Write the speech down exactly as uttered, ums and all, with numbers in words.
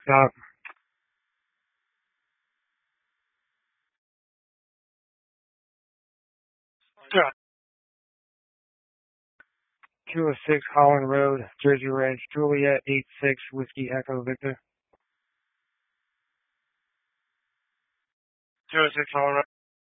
Stop. Yeah. two oh six Holland Road, Jersey Ranch, Juliet, eight six Whiskey Echo Victor. two oh six Holland Road.